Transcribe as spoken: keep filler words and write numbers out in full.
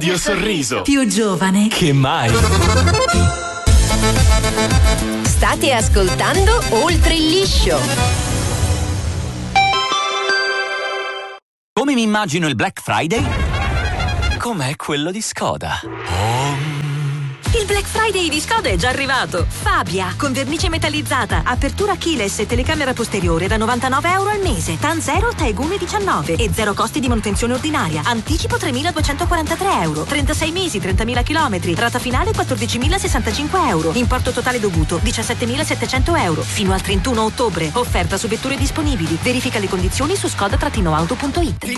doppio sorriso. Più giovane che mai. State ascoltando Oltre il liscio. Come mi immagino il Black Friday? Com'è quello di Skoda? Oh. Il Black Friday di Skoda è già arrivato. Fabia, con vernice metallizzata, apertura keyless e telecamera posteriore da novantanove euro al mese. TAN zero, Taegumi diciannove e zero costi di manutenzione ordinaria. Anticipo tremiladuecentoquarantatré euro. trentasei mesi, trentamila chilometri. Rata finale quattordicimilasessantacinque euro. Importo totale dovuto diciassettemilasettecento euro. Fino al trentuno ottobre. Offerta su vetture disponibili. Verifica le condizioni su skoda auto punto it.